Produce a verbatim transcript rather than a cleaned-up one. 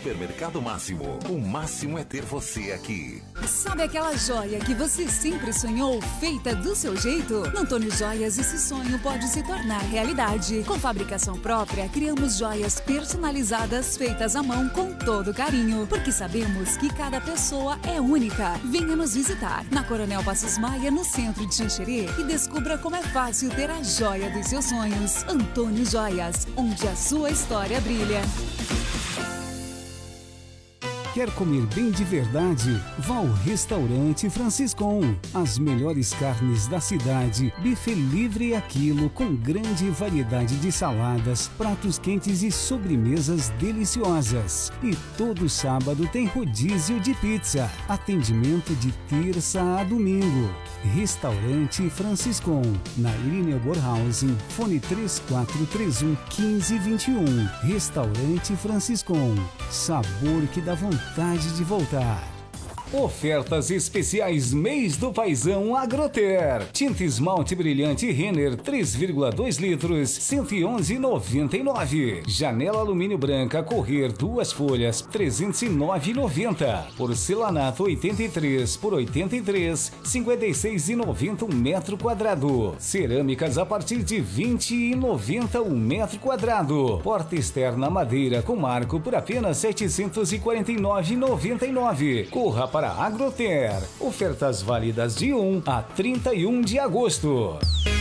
Supermercado Máximo. O máximo é ter você aqui. Sabe aquela joia que você sempre sonhou, feita do seu jeito? No Antônio Joias, esse sonho pode se tornar realidade. Com fabricação própria, criamos joias personalizadas, feitas à mão com todo carinho, porque sabemos que cada pessoa é única. Venha nos visitar na Coronel Passos Maia, no centro de Xanxerê, e descubra como é fácil ter a joia dos seus sonhos. Antônio Joias, onde a sua história brilha. Quer comer bem de verdade? Vá ao Restaurante Franciscon. As melhores carnes da cidade, buffet livre a quilo com grande variedade de saladas, pratos quentes e sobremesas deliciosas. E todo sábado tem rodízio de pizza. Atendimento de terça a domingo. Restaurante Franciscon, na Irineu Borhausen, fone três quatro três um, um cinco dois um. Restaurante Franciscon, sabor que dá vontade de voltar. Ofertas especiais mês do Paizão Agroter. Tinta esmalte brilhante Renner três vírgula dois litros, cento e onze reais e noventa e nove centavos. Janela alumínio branca Correr duas folhas, trezentos e nove reais e noventa centavos. Porcelanato oitenta e três por oitenta e três, cinquenta e seis reais e noventa centavos um metro quadrado. Cerâmicas a partir de vinte reais e noventa centavos um metro quadrado. Porta externa madeira com marco por apenas setecentos e quarenta e nove reais e noventa e nove centavos. Corra para Agroter. Ofertas válidas de um a trinta e um de agosto.